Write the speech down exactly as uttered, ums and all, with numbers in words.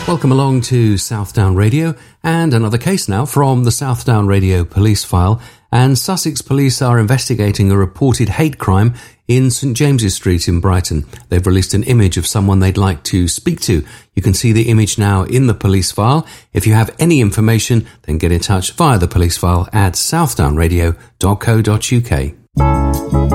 Welcome along to Southdown Radio, and another case now from the Southdown Radio police file. And Sussex police are investigating a reported hate crime in St James's Street in Brighton. They've released an image of someone they'd like to speak to. You can see the image now in the police file. If you have any information, then get in touch via the police file at southdown radio dot co dot uk.